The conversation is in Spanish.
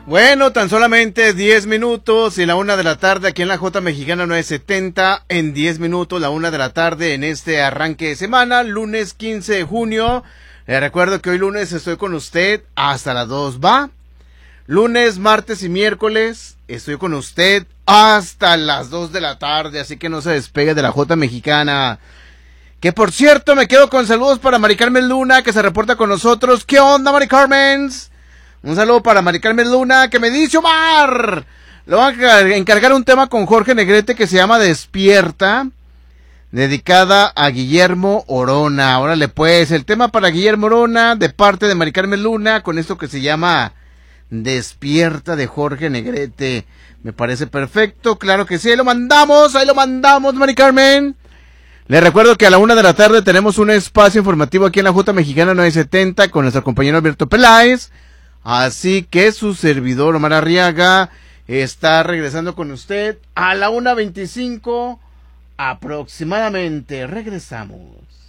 Bueno, tan solamente 10 minutos y la 1 de la tarde aquí en la J Mexicana 970, en 10 minutos, la 1 de la tarde en este arranque de semana, lunes 15 de junio. Le recuerdo que hoy lunes estoy con usted hasta las 2, ¿va? Lunes, martes y miércoles estoy con usted hasta las 2 de la tarde, así que no se despegue de la J Mexicana. Que por cierto, me quedo con saludos para Mari Carmen Luna, que se reporta con nosotros. ¿Qué onda, Mari Carmen? Un saludo para Mari Carmen Luna, que me dice: Omar, le voy a encargar un tema con Jorge Negrete que se llama Despierta, dedicada a Guillermo Orona. Órale pues, el tema para Guillermo Orona, de parte de Mari Carmen Luna, con esto que se llama Despierta, de Jorge Negrete. Me parece perfecto, claro que sí, ahí lo mandamos, Mari Carmen. Le recuerdo que a la 1 de la tarde tenemos un espacio informativo aquí en la J Mexicana 970 con nuestro compañero Alberto Peláez. Así que su servidor Omar Arriaga está regresando con usted a la 1:25 aproximadamente. Regresamos.